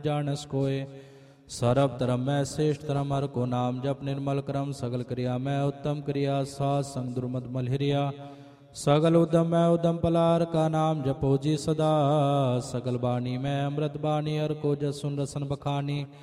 जानस कोय। सर्व धर्म में श्रेष्ठ धर्म हर को नाम जप। निर्मल क्रम सगल क्रिया में उत्तम क्रिया। साध संग दुर्मत मलहिरिया। सगल उद्यम में उद्यम पलार का नाम जपो जी सदा। सगल बाणी में अमृत बाणी हर को जस सुन रसन बखानी।